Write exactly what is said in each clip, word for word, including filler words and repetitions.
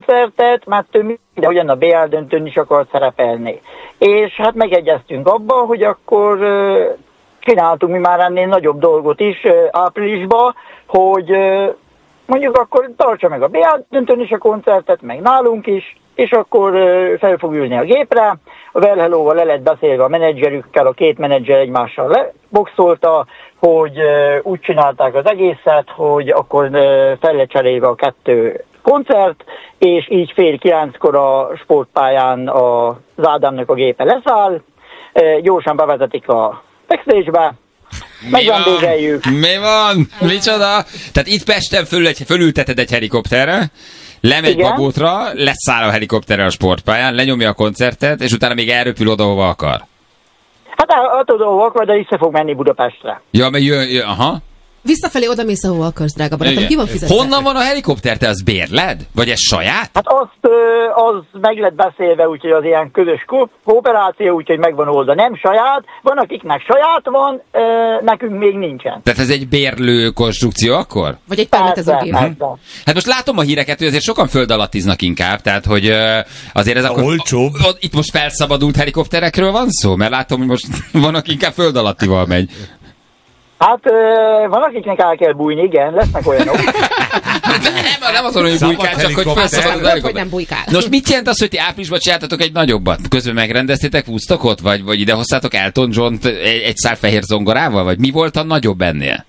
koncertet, mert ő mindenhogyan a bé el döntőn is akart szerepelni. És hát megegyeztünk abban, hogy akkor csináltunk mi már ennél nagyobb dolgot is áprilisban, hogy mondjuk akkor tartsa meg a bé el döntőn is a koncertet, meg nálunk is, és akkor fel fog ülni a gépre. A Well Hello-val le lett beszélve a menedzserükkel, a két menedzser egymással leboxolta, hogy úgy csinálták az egészet, hogy akkor fel lett cserélve a kettő koncert, és így fél kilenckor a sportpályán az Ádámnak a gépe leszáll, gyorsan bevezetik a backstage-be, megvendégeljük. Mi van? Micsoda? Tehát itt Pesten fölül, fölülteted egy helikopterre, lemegy Igen. Babótra, leszáll a helikopterre a sportpályán, lenyomja a koncertet, és utána még elröpül oda, hova akar. Hát attól akar, de vissza fog menni Budapestre. Ja, mert jön, jön, aha. Visszafelé odamész, ahova akarsz, drága barátom. Ki van fizetve? Honnan van a helikopter? Te az bérled? Vagy ez saját? Hát azt, az meg lett beszélve, úgyhogy az ilyen közös ko- kooperáció, úgyhogy megvan oldva. Nem saját, van akiknek saját van, nekünk még nincsen. Tehát ez egy bérlő konstrukció akkor? Vagy egy permetezőgép. Hát most látom a híreket, hogy azért sokan föld alattiznak inkább, tehát hogy azért ez akkor... Olcsóbb. Itt most felszabadult helikopterekről van szó? Mert látom, hogy most van, aki inkább föld alattival megy. Hát van, akiknek el kell bújni, igen, lesznek olyanok. nem, nem azon, hogy bujkál, csak hogy felszabadult a helikopter. Nem bujkál. Nos, mit jelent az, hogy ti áprilisban csináltatok egy nagyobbat? Közben megrendeztétek Woodstockot? Vagy, vagy idehoztátok Elton John-t egy, egy szál fehér zongorával? Vagy mi volt a nagyobb ennél?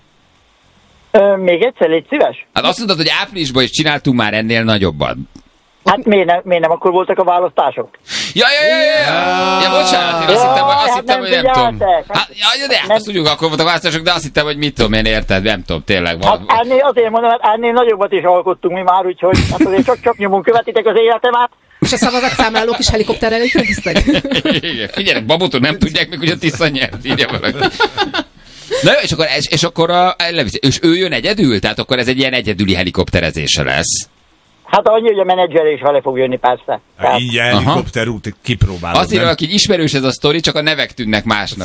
Ö, még egyszer, légy szíves? Hát azt mondtad, hogy áprilisban is csináltunk már ennél nagyobbat. Hát miért nem, miért nem akkor voltak a választások? Ja, ja, ja, ja, ja, ja bocsánat, én azt hittem, hogy, azt hát hittem, nem hogy nem tudom. figyeltek. Hát, ja, de hát azt tudjuk, akkor voltak választások, de azt hittem, hogy mit tudom én, érted, nem tudom, tényleg. Hát ennél azért mondom, hát ennél nagyobbat is alkottunk mi már, úgyhogy hát azért csak-csak nyomon követitek az életemet. És a szavazatszámlálók is helikopterrel érkeztek? Igen, figyeljenek, Babóton nem tudják még, hogy a Tisza nyert, írja valaki. Na jó, és akkor, és, és akkor a, és ő jön egyedül? Tehát akkor ez egy ilyen egyedüli helikopterezése lesz. Hát annyi, hogy a menedzser is vele fog jönni, persze. Hát ingyen helikopterút kipróbálod. Azért, aki ismerős ez a sztori, csak a nevek tűnnek másnak.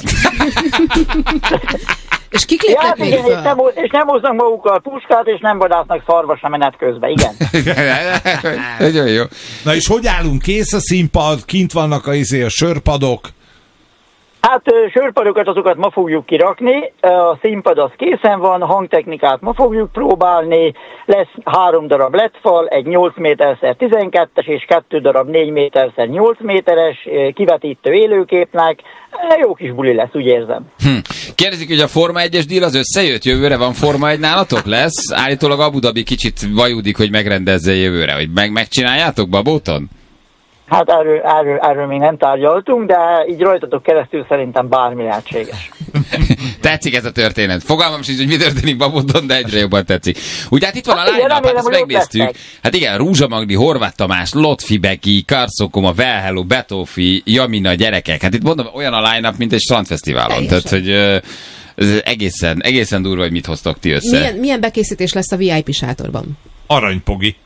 És kik léptek ja, még igen, föl? és, nem, és nem hoznak magukkal puskát, és nem vadásznak szarvas a menet közben, igen. Nagyon jó. Na és hogy állunk? Kész a színpad, kint vannak a, izé, a sörpadok. Hát sörpadokat azokat ma fogjuk kirakni, a színpad az készen van, a hangtechnikát ma fogjuk próbálni, lesz három darab ledfal, egy nyolc méterszer tizenkettes és kettő darab négy méterszer nyolc méteres kivetítő élőképnek. Jó kis buli lesz, úgy érzem. Hm. Kérdezik, hogy a Forma egyes díl az összejött? Jövőre van Forma egy nálatok? Lesz? Állítólag Abu Dhabi kicsit vajudik, hogy megrendezze jövőre, hogy meg megcsináljátok Babóton? Hát erről, erről, erről még nem tárgyaltunk, de így rajtatok keresztül szerintem bármi lehetséges. Tetszik ez a történet. Fogalmam sincs, hogy mi történik Babóton, de egyre jobban tetszik. Ugye hát itt van a Hát igen, line-up, hát remélem, ezt hogy ott megnéztük. lesznek. Hát igen, Rúzsa Magdi, Horváth Tamás, Lotfi Beki, Karszokoma, Well Hello, Betófi, Jamina, gyerekek. Hát itt mondom, olyan a line-up, mint egy strandfesztiválon. Tehát, hogy uh, ez egészen, egészen durva, hogy mit hoztok ti össze. Milyen, milyen bekészítés lesz a vé i pé sátorban? Aranypogi.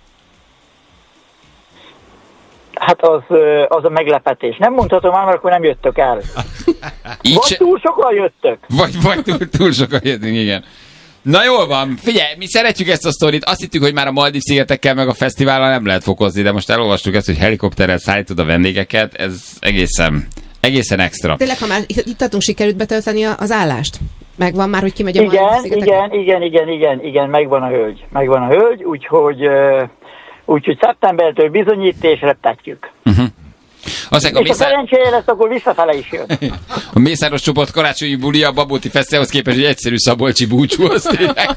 Hát az, az a meglepetés. Nem mondhatom már, mert akkor nem jöttök el. Így Vagy se... túl sokan jöttök. Vagy, vagy túl, túl sokan jöttünk, igen. Na jól van, figyelj, mi szeretjük ezt a sztorit, azt hittük, hogy már a Maldív-szigetekkel meg a fesztivállal nem lehet fokozni, de most elolvastuk ezt, hogy helikopterrel szállítod a vendégeket, ez egészen, egészen extra. Tényleg, ha már itt tartunk, sikerült betölteni az állást? Megvan már, hogy kimegy a Igen, Maldív-szigetekre? igen, igen, igen, igen, igen, megvan a hölgy. Megvan a hölgy, úgyhogy, úgyhogy szeptembertől bizonyít és reptetjük. Uh-huh. Aztán a és Mészár... a szerencséje lesz, akkor visszafele is jön. A Mészáros csoport karácsonyi bulia a Babóti Fesztiválhoz képest egy egyszerű szabolcsi búcsú, az tényleg.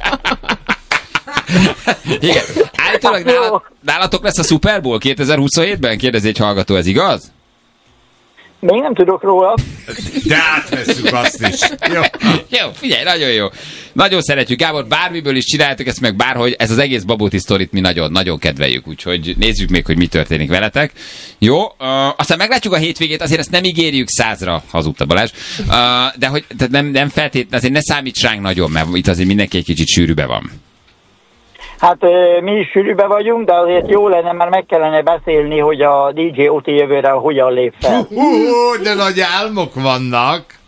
Igen. Állítólag nála, nálatok lesz a Super Bowl kétezer-huszonhétben? Kérdezi egy hallgató, ez igaz? Még nem tudok róla. De átvesszük azt is. Jó. Jó, figyelj, nagyon jó. Nagyon szeretjük, Gábor, bármiből is csináljátok ezt meg bárhogy, ez az egész Babóti sztorit mi nagyon, nagyon kedveljük, úgyhogy nézzük még, hogy mi történik veletek. Jó, uh, aztán meglátjuk a hétvégét, azért ezt nem ígérjük százra, hazudta Balázs, uh, de hogy de nem, nem feltétlenül, azért ne számíts ránk nagyon, mert itt azért mindenki egy kicsit sűrűbe van. Hát mi is sűrűbe vagyunk, de azért jó lenne, mert meg kellene beszélni, hogy a dé dzsé Oti jövőre hogyan lép fel. Hú, de nagy álmok vannak.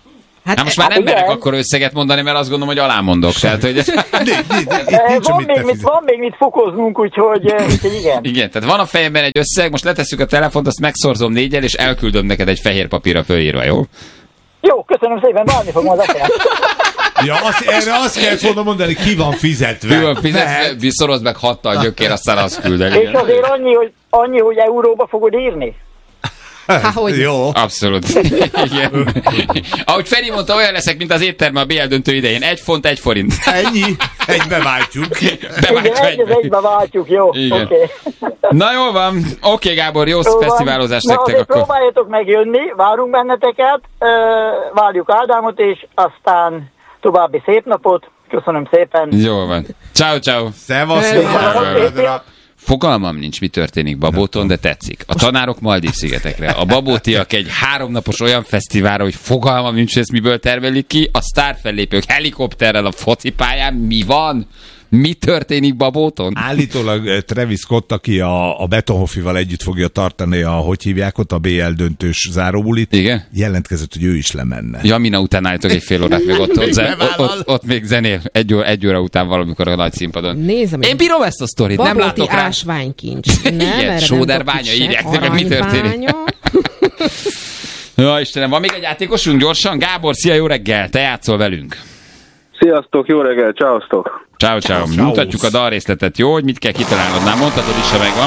Hát, Hát most már hát nem merek igen. akkor összeget mondani, mert azt gondolom, hogy alámondok. Tehát, hogy... Eh, Van még, mit, van még mit fokoznunk, úgyhogy, eh, úgyhogy igen. Igen, tehát van a fejemben egy összeg, most letesszük a telefont, azt megszorzom négyel, és elküldöm neked egy fehér papírra fölírva, jó? Jó, köszönöm szépen, várni fogom az apját. Ja, azt, erre azt kellett volna mondani, ki van fizetve. Jó, fizetsz, viszorozd meg hattal gyökér, aztán azt küldel. És azért annyi, hogy, annyi, hogy euróba fogod írni? Há, hogy? Jó. Abszolút. Igen. Ahogy Feri mondta, olyan leszek, mint az étterme a bé el döntő idején. Egy font, egy forint. Ennyi, egybe váltjuk. Igen, egy az egybe váltjuk, jó? Oké. Igen. Na jól van. Oké, okay, Gábor, jó Jó van. fesztiválozást Na, nektek azért akkor. próbáljatok megjönni, várunk benneteket, ö, várjuk Ádámot, és aztán további szép napot. Köszönöm szépen. Jól van. Ciao, ciao. Szevasz, Hello. Fogalmam nincs, mi történik Babóton, de tetszik. A tanárok Maldív-szigetekre. A babótiak egy háromnapos olyan fesztiválra, hogy fogalmam nincs, hogy ezt miből tervelik ki. A sztárfellépők helikopterrel a focipályán. Mi van? Mi történik Babóton? Állítólag eh, Travis Scott, aki a, a Betonhoffival együtt fogja tartani a, hogy hívják ott, a bé el döntős záróbulit. Igen? Jelentkezett, hogy ő is lemenne. Jamina után állítok egy fél órát, még ott, ott, zen, ott, bevállal. ott, ott még zenél. Egy óra, egy óra után valamikor a nagy színpadon. Nézem, Én bírom ezt a sztorit, nem Babóti látok rá. ásványkincs. Nem, Igen, erre sóderbánya, nem dobjuk írják se. meg, mi történik. Aranybánya. Ja, Istenem, van még egy játékosunk gyorsan? Gábor, szia, jó reggel, te játszol velünk. Sziasztok, jó reggel, csáosztok! Ciao, ciao. Ciao. Mutatjuk a dalrészletet, jó? Hogy mit kell kitalálnod? Már mondhatod is, ha megvan.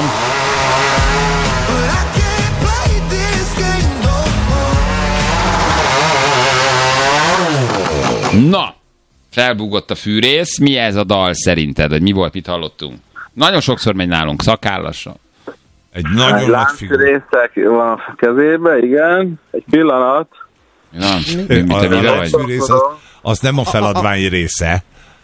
Na, felbúgott a fűrész. Mi ez a dal szerinted? Vagy mi volt, mit hallottunk? Nagyon sokszor megy nálunk, szakállasra. Egy nagyon nagy figura. Láncrészek van a kezébe, igen. Egy pillanat. Ja, A, mi, te a mivel vagy? láncfűrész az, az nem a feladvány része.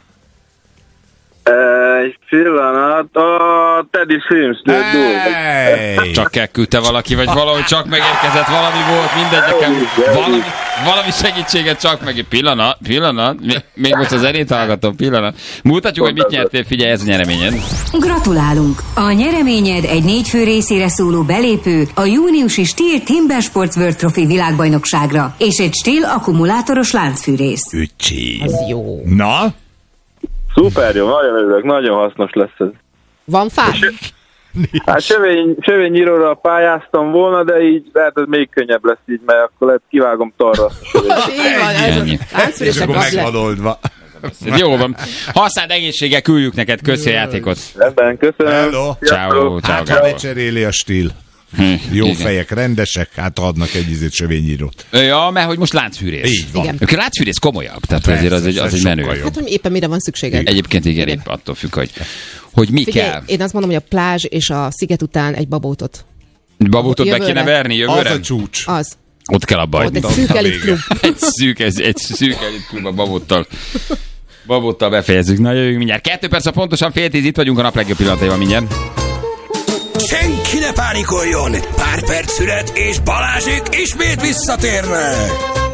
Egy pillanat. A Teddy Swims. Hey! Csak keküldte valaki, vagy valahogy csak megérkezett, valami volt, mindegy, nekem valami, valami segítséget csak meg. Pillanat, pillanat, még, még most a zenét hallgatom, pillanat. Mutatjuk, hogy mit nyertél, figyelj, ez a nyereményed. Gratulálunk! A nyereményed egy négy fő részére szóló belépő a júniusi Stihl Timber Sports World Trophy világbajnokságra és egy Stihl akkumulátoros láncfűrész. Öcsé. Az jó. Na? Szuper jó, nagyon örülök, nagyon hasznos lesz ez. Van fád? Hát sövény, sövénynyíróra pályáztam volna, de így lehet, hogy még könnyebb lesz így, mert akkor lehet kivágom tarra azt a sövényt. Így van, ez Ennyi. a láncfűrések És akkor az meg le. van oldva. Jó van. Használd egészséggel, küldjük neked, köszi a játékot. Ebben köszönöm. Hello. Ciao, ciao, Hát, ha Gábor. lecseréli a stíl. Jó Igen. fejek, rendesek, hát ha adnak egy izét sövényírót. Ja, mert hogy most láncfűrész. Így van. Igen. A láncfűrész komolyabb, tehát Persze, azért az egy, az egy sokkal menő. jobb. Hát, hogy éppen mire van szükséged. Egyébként igen, épp attól függ, hogy, hogy mi Figyelj, kell. én azt mondom, hogy a plázs és a sziget után egy babótot. Babótot be Jövőre. kéne verni Az jövőre? a csúcs. Az. Ott kell abba Ott hagyni. egy szűk a elit vége. klub. Egy szűk, egy, egy szűk elit klub a babottal. Babottal befejezzük. Na, jövünk mindjárt. Kettő perc, a pontosan fél tíz, itt vagyunk a nap legjobb pillanataival mindjárt. Senki ne pánikoljon! Pár perc szület, és Balázsék ismét visszatérnek!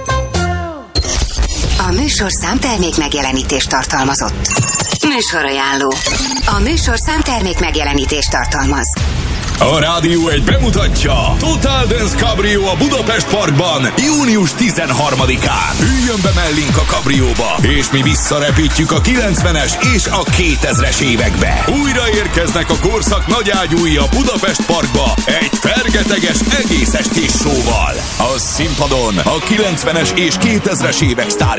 A műsor számtermék megjelenítést tartalmazott. Műsorajánló. A műsor számtermék megjelenítést tartalmaz. A Rádió egy bemutatja Total Dance Cabrio a Budapest Parkban június tizenharmadikán. Üljön be mellénk a kabrióba, és mi visszarepítjük a kilencvenes és a kétezres évekbe. Újra érkeznek a korszak nagyágyúi a Budapest Parkba egy fergeteges egész estés showval. A színpadon a kilencvenes és kétezres évek sztárjai